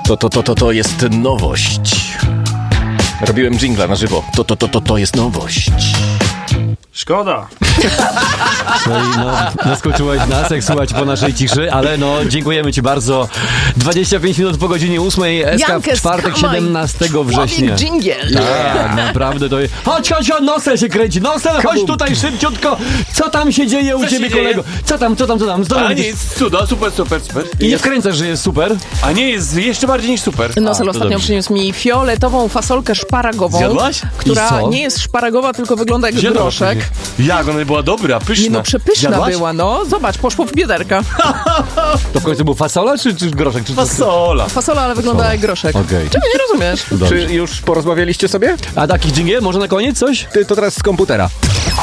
To jest nowość. Robiłem dżingla na żywo. To jest nowość. Szkoda. No i zaskoczyłeś nas, jak słuchać po naszej ciszy, ale dziękujemy Ci bardzo. 25 minut po godzinie 8, SK w czwartek, 17 września. Dżingiel. Tak, naprawdę to jest... Chodź, Nosel się kręci, Nosel, chodź tutaj szybciutko. Co tam się dzieje u Ciebie, kolego? Co tam? A nie, jest cudo, super. I nie wkręcasz, że jest super? A nie, jest jeszcze bardziej niż super. Nosel ostatnio przyniósł mi fioletową fasolkę szparagową. Zjadłaś? Która nie jest szparagowa, tylko wygląda jak groszek. Jak ona była dobra, pyszna. Nie no, przepyszna Jadłaś? była, Zobacz, poszło w biederka. To w końcu był fasola czy groszek? Fasola. Fasola, ale wygląda jak groszek. Okej. Czego nie rozumiesz? Czy już porozmawialiście sobie? A taki dżingiel? Może na koniec coś? To teraz z komputera.